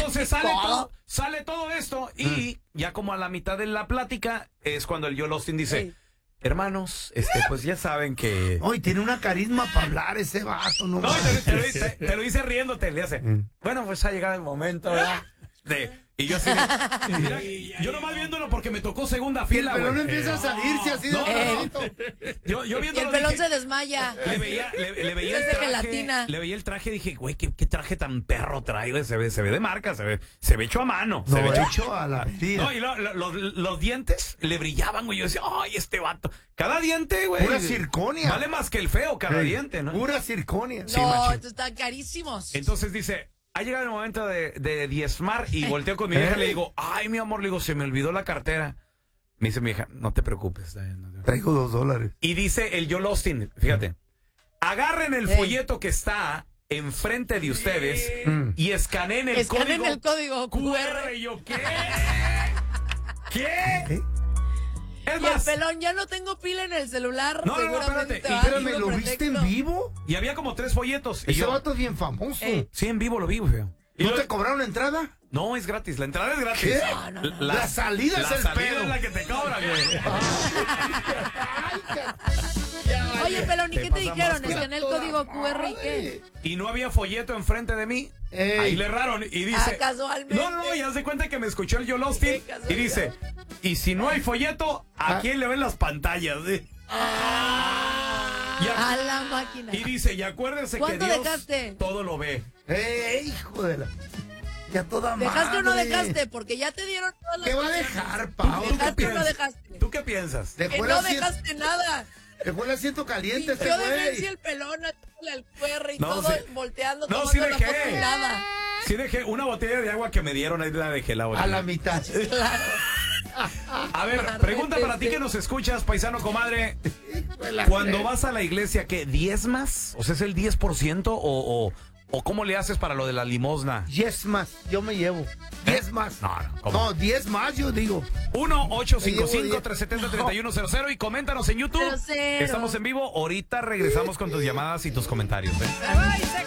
Entonces sale todo esto y ya como a la mitad de la plática es cuando el Joel Austin dice, hermanos, pues ya saben que... Hoy tiene una carisma para hablar ese vato, ¿no? No, te lo dice riéndote, le hace, bueno, pues ha llegado el momento, ¿verdad? Y yo así, mira, yo nomás viéndolo porque me tocó segunda fila, güey. El pelón güey. empieza a salirse así de Yo viéndolo, y el pelón se desmaya. Le veía el traje, gelatina. le veía el traje y dije, güey, ¿qué traje tan perro trae, güey? Se ve de marca, se ve hecho a mano. No, se ve hecho a la tía. No, y los dientes le brillaban, güey. Yo decía, ay, este vato. Cada diente, güey. Pura circonia. Vale más que el feo, cada diente, ¿no? Pura circonia. No, estos están carísimos. Entonces dice, ha llegado el momento de diezmar y volteo con mi vieja y le digo, ay, mi amor, le digo, se me olvidó la cartera. Me dice mi hija, no te preocupes. Traigo $2. Y dice el Joel Austin, fíjate, agarren el folleto que está enfrente de ustedes y escaneen el código QR. Y yo, ¿qué? ¿Qué? Es y el pelón, ya no tengo pila en el celular. No, espérate. Espérame, ¿lo viste en vivo? Y había como 3 folletos. Ese vato es bien famoso. Sí, en vivo lo vi, feo. ¿No te cobraron la entrada? No, es gratis. La entrada es gratis. ¿Qué? No. La salida es el pedo. Es la que te cobra, güey. Oye, pelón, ¿y qué te dijeron? ¿Escaneé el código QR y qué? Y no había folleto enfrente de mí. Ahí le erraron y dice... casualmente. No, ya se cuenta que me escuchó el Joel Austin y dice, y si no hay folleto, ¿a quién le ven las pantallas? A la máquina. Y dice, y acuérdense que Dios dejaste? todo lo ve. Hijo de la... Ya toda madre. ¿Dejaste o no dejaste? Porque ya te dieron todas las... ¿Qué va a dejar, Pau? ¿Dejaste o no dejaste? ¿Tú qué piensas? Que no dejaste nada. Dejó el asiento caliente este yo güey. dejé el pelón, el QR y No, todo sí. volteando. No, todo sí la dejé. foto y nada. Sí dejé una botella de agua que me dieron, ahí la dejé la botella. A la mitad. Claro. A ver, pregunta para ti que nos escuchas, paisano comadre. Cuando vas a la iglesia, ¿qué? ¿10 O sea, ¿es el 10% o cómo le haces para lo de la limosna? 10 más, yo me llevo. 10 más. ¿cómo? No, 10 más yo digo. 1-855-370-3100 y coméntanos en YouTube. 00. Estamos en vivo. Ahorita regresamos con tus llamadas y tus comentarios.